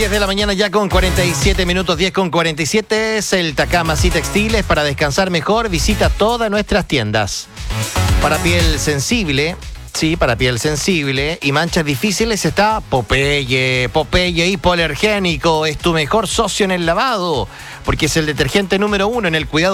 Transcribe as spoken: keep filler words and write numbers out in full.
diez de la mañana ya con cuarenta y siete minutos, diez con cuarenta y siete. Celta Camas y Textiles, para descansar mejor, visita todas nuestras tiendas. Para piel sensible, sí, para piel sensible y manchas difíciles está Popeye. Popeye Hipoalergénico es tu mejor socio en el lavado, porque es el detergente número uno en el cuidado